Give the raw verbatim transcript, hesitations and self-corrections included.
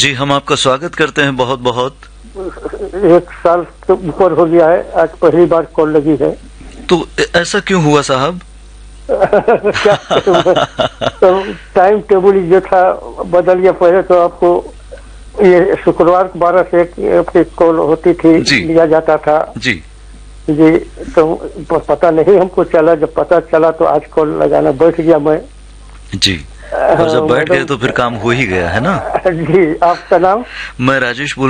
जी, हम आपका स्वागत करते हैं बहुत बहुत। एक साल से ऊपर हो गया है, आज पहली बार कॉल लगी है। तो ऐसा क्यों हुआ साहब? क्या तो टाइम टेबल जो था बदल गया। पहले तो आपको ये शुक्रवार को बारह से एक कॉल होती थी, लिया जाता था जी जी। तो पता नहीं हमको चला, जब पता चला तो आज कॉल लगाना बैठ गया मैं जी। और जब बैठ गए तो फिर काम हो ही गया है ना। जी। आपका नाम? मैं राजेश बोल